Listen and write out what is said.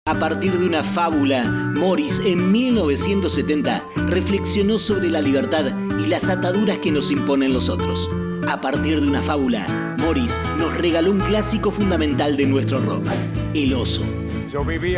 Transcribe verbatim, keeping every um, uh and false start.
A partir de una fábula, Morris en mil novecientos setenta reflexionó sobre la libertad y las ataduras que nos imponen los otros. A partir de una fábula, Morris nos regaló un clásico fundamental de nuestro rock, el oso. Yo vivía